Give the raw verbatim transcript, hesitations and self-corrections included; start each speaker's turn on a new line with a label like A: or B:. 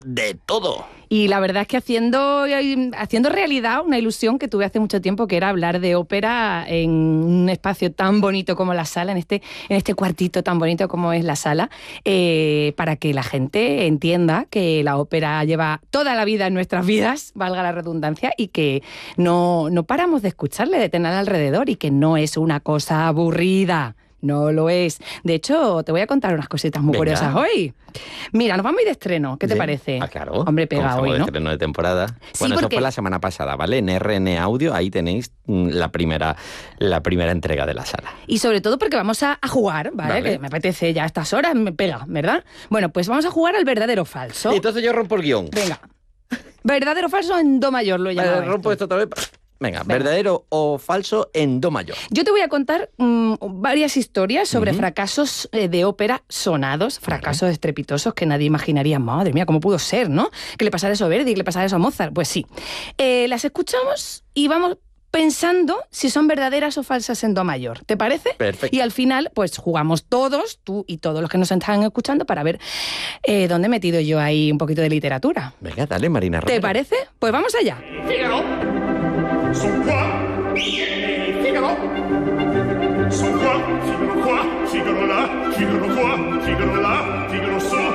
A: de todo.
B: Y la verdad es que haciendo, haciendo realidad una ilusión que tuve hace mucho tiempo, que era hablar de ópera en un espacio tan bonito como la sala, en este, en este cuartito tan bonito como es la sala, eh, para que la gente entienda que la ópera lleva toda la vida en nuestras vidas, valga la redundancia, y que no, no paramos de escucharle, de tener alrededor, y que no es una cosa aburrida. No lo es. De hecho, te voy a contar unas cositas muy
A: Venga.
B: curiosas hoy. Mira, nos vamos a ir de estreno. ¿Qué te
A: ¿Sí?
B: parece?
A: Ah, claro.
B: Hombre, pega
A: Como
B: hoy,
A: de
B: ¿no?
A: estreno de temporada.
B: Sí,
A: Bueno,
B: porque...
A: eso fue la semana pasada, ¿vale? En R N Audio, ahí tenéis mm, la primera, la primera entrega de la sala.
B: Y sobre todo porque vamos a, a jugar, ¿vale?
A: Vale.
B: Que me apetece ya a estas horas, me pega, ¿verdad? Bueno, pues vamos a jugar al verdadero o falso.
A: Y entonces yo rompo el guión.
B: Venga. Verdadero o falso en do mayor lo he llamado.
A: Vale, rompo esto otra vez. Venga,
B: Venga.
A: verdadero o falso en do mayor.
B: Yo te voy a contar mmm, varias historias sobre
A: Ujú.
B: fracasos eh, de ópera sonados, fracasos estrepitosos que nadie imaginaría. Madre mía, ¿cómo pudo ser, no? Que le pasara eso a Verdi, que le pasara eso a Mozart. Pues sí. Eh, las escuchamos y vamos pensando si son verdaderas o falsas en do mayor. ¿Te parece?
A: Perfecto.
B: Y al final, pues jugamos todos, tú y todos los que nos están escuchando, para ver eh, dónde he metido yo ahí un poquito de literatura.
A: Venga, dale, Marina Romero.
B: ¿Te parece? Pues vamos allá.
C: Figaro, son quoi? Figaro, son quoi? Figaro quoi? Figaro là, Figaro quoi? Figaro là, Figaro ça.